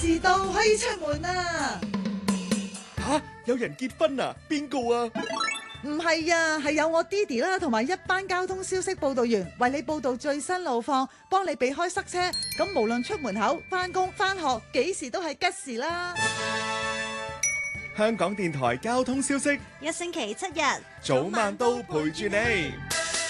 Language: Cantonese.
時到可以出門啦。 吓，有人結婚啊？邊個啊？ 唔係啊，係有我 Didi 啦，同埋一班交通消息報道員為你報道最新路況，幫你避開塞車。咁無論出門口、返工、返學，幾時都係吉時啦。 香港電台交通消息， 一星期7日， 早晚都陪住你。